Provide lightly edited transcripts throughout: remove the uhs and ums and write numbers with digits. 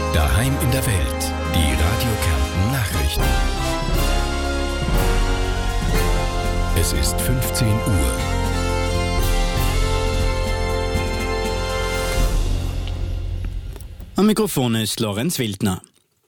Daheim in der Welt. Die Radio Kärnten Nachrichten. Es ist 15 Uhr. Am Mikrofon ist Lorenz Wildner.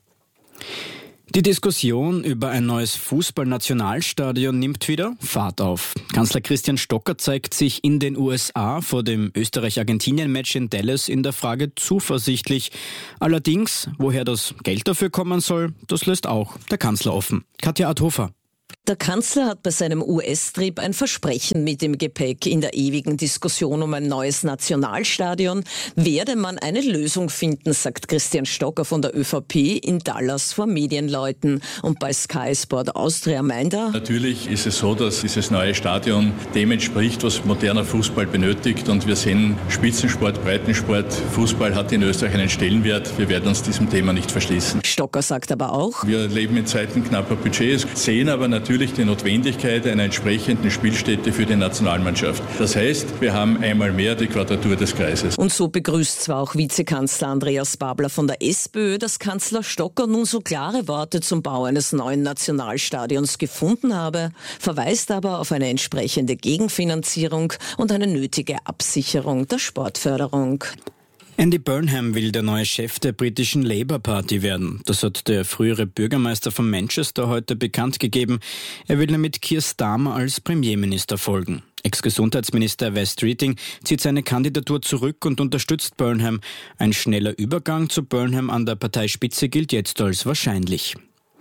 Die Diskussion über ein neues Fußballnationalstadion nimmt wieder Fahrt auf. Kanzler Christian Stocker zeigt sich in den USA vor dem Österreich-Argentinien-Match in Dallas in der Frage zuversichtlich. Allerdings, woher das Geld dafür kommen soll, das lässt auch der Kanzler offen. Katja Adhofer. Der Kanzler hat bei seinem US-Trip ein Versprechen mit im Gepäck. In der ewigen Diskussion um ein neues Nationalstadion werde man eine Lösung finden, sagt Christian Stocker von der ÖVP in Dallas vor Medienleuten. Und bei Sky Sport Austria meint er: Natürlich ist es so, dass dieses neue Stadion dem entspricht, was moderner Fußball benötigt. Und wir sehen Spitzensport, Breitensport, Fußball hat in Österreich einen Stellenwert. Wir werden uns diesem Thema nicht verschließen. Stocker sagt aber auch: Wir leben in Zeiten knapper Budgets, sehen aber natürlich die Notwendigkeit einer entsprechenden Spielstätte für die Nationalmannschaft. Das heißt, wir haben einmal mehr die Quadratur des Kreises. Und so begrüßt zwar auch Vizekanzler Andreas Babler von der SPÖ, dass Kanzler Stocker nun so klare Worte zum Bau eines neuen Nationalstadions gefunden habe, verweist aber auf eine entsprechende Gegenfinanzierung und eine nötige Absicherung der Sportförderung. Andy Burnham will der neue Chef der britischen Labour Party werden. Das hat der frühere Bürgermeister von Manchester heute bekannt gegeben. Er will damit Keir Starmer als Premierminister folgen. Ex-Gesundheitsminister Wes Streeting zieht seine Kandidatur zurück und unterstützt Burnham. Ein schneller Übergang zu Burnham an der Parteispitze gilt jetzt als wahrscheinlich.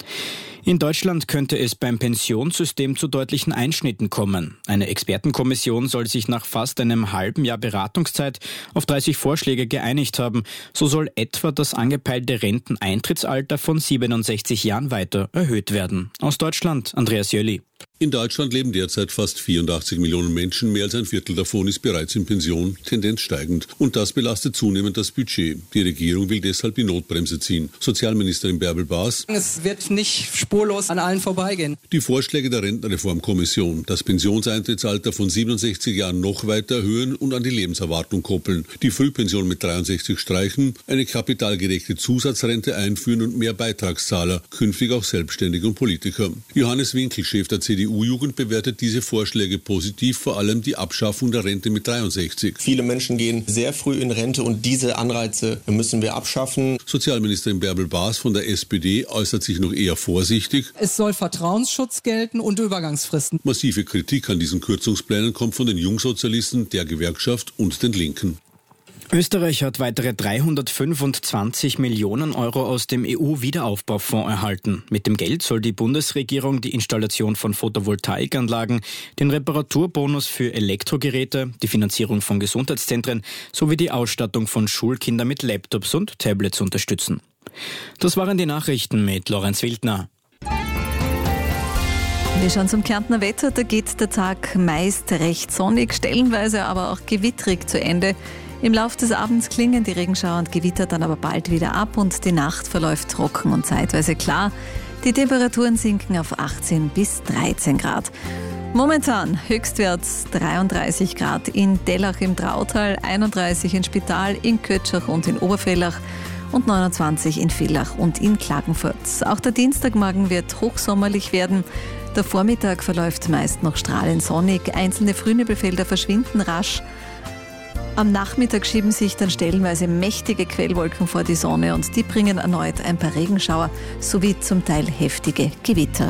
In Deutschland könnte es beim Pensionssystem zu deutlichen Einschnitten kommen. Eine Expertenkommission soll sich nach fast einem halben Jahr Beratungszeit auf 30 Vorschläge geeinigt haben. So soll etwa das angepeilte Renteneintrittsalter von 67 Jahren weiter erhöht werden. Aus Deutschland, Andreas Jöli. In Deutschland leben derzeit fast 84 Millionen Menschen, mehr als ein Viertel davon ist bereits in Pension, Tendenz steigend. Und das belastet zunehmend das Budget. Die Regierung will deshalb die Notbremse ziehen. Sozialministerin Bärbel Baas: Es wird nicht spurlos an allen vorbeigehen. Die Vorschläge der Rentenreformkommission, das Pensioneintrittsalter von 67 Jahren noch weiter erhöhen und an die Lebenserwartung koppeln, die Frühpension mit 63 streichen, eine kapitalgedeckte Zusatzrente einführen und mehr Beitragszahler, künftig auch Selbstständige und Politiker. Johannes Winkel, Chef der CDU-Jugend, bewertet diese Vorschläge positiv, vor allem die Abschaffung der Rente mit 63. Viele Menschen gehen sehr früh in Rente und diese Anreize müssen wir abschaffen. Sozialministerin Bärbel Baas von der SPD äußert sich noch eher vorsichtig. Es soll Vertrauensschutz gelten und Übergangsfristen. Massive Kritik an diesen Kürzungsplänen kommt von den Jungsozialisten, der Gewerkschaft und den Linken. Österreich hat weitere 325 Millionen Euro aus dem EU-Wiederaufbaufonds erhalten. Mit dem Geld soll die Bundesregierung die Installation von Photovoltaikanlagen, den Reparaturbonus für Elektrogeräte, die Finanzierung von Gesundheitszentren sowie die Ausstattung von Schulkindern mit Laptops und Tablets unterstützen. Das waren die Nachrichten mit Lorenz Wildner. Wir schauen zum Kärntner Wetter. Da geht der Tag meist recht sonnig, stellenweise aber auch gewittrig zu Ende. Im Laufe des Abends klingen die Regenschauer und Gewitter dann aber bald wieder ab und die Nacht verläuft trocken und zeitweise klar. Die Temperaturen sinken auf 18 bis 13 Grad. Momentan Höchstwert 33 Grad in Dellach im Drautal, 31 in Spital, in Kötschach und in Oberfellach und 29 in Villach und in Klagenfurt. Auch der Dienstagmorgen wird hochsommerlich werden. Der Vormittag verläuft meist noch strahlend sonnig, einzelne Frühnebelfelder verschwinden rasch. Am Nachmittag schieben sich dann stellenweise mächtige Quellwolken vor die Sonne und die bringen erneut ein paar Regenschauer sowie zum Teil heftige Gewitter.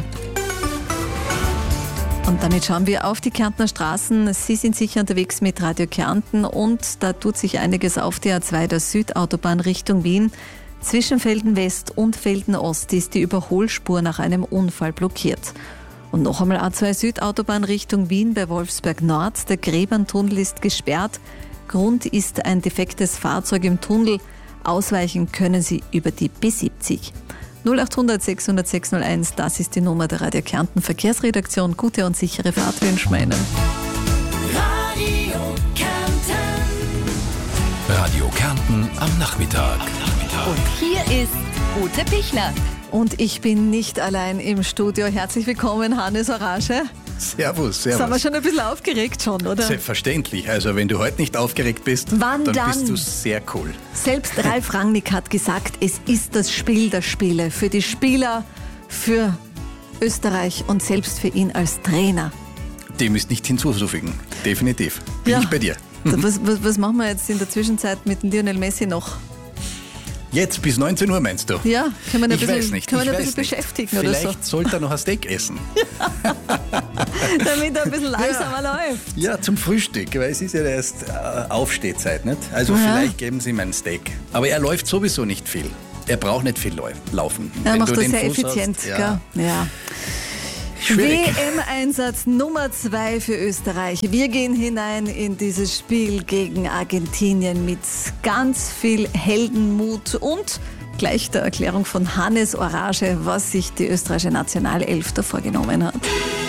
Und damit schauen wir auf die Kärntner Straßen. Sie sind sicher unterwegs mit Radio Kärnten und da tut sich einiges auf der A2 der Südautobahn Richtung Wien. Zwischen Felden West und Felden Ost ist die Überholspur nach einem Unfall blockiert. Und noch einmal A2 Südautobahn Richtung Wien bei Wolfsberg Nord. Der Gräberntunnel ist gesperrt. Grund ist ein defektes Fahrzeug im Tunnel. Ausweichen können Sie über die B70. 0800 600 601, das ist die Nummer der Radio Kärnten Verkehrsredaktion. Gute und sichere Fahrt wünschen wir Ihnen. Radio Kärnten am Nachmittag. Und hier ist Ute Pichler. Und ich bin nicht allein im Studio. Herzlich willkommen, Hannes Orage. Servus. Sind wir schon ein bisschen aufgeregt schon, oder? Selbstverständlich. Also wenn du heute nicht aufgeregt bist, Wann dann bist du sehr cool. Selbst Ralf Rangnick hat gesagt, es ist das Spiel der Spiele. Für die Spieler, für Österreich und selbst für ihn als Trainer. Dem ist nicht hinzuzufügen. Definitiv. Bin ich bei dir. Was machen wir jetzt in der Zwischenzeit mit dem Lionel Messi noch? Jetzt bis 19 Uhr meinst du? Ja, können wir ihn ein bisschen nicht. beschäftigen Vielleicht oder so. sollte er noch ein Steak essen. Damit er ein bisschen langsamer läuft. Ja, zum Frühstück, weil es ist ja erst Aufstehzeit, nicht? Also vielleicht geben sie ihm ein Steak. Aber er läuft sowieso nicht viel. Er braucht nicht viel laufen. Er macht das sehr Fuß effizient, hast, gell? Ja. WM-Einsatz Nummer 2 für Österreich. Wir gehen hinein in dieses Spiel gegen Argentinien mit ganz viel Heldenmut und gleich der Erklärung von Hannes Orage, was sich die österreichische Nationalelf da vorgenommen hat.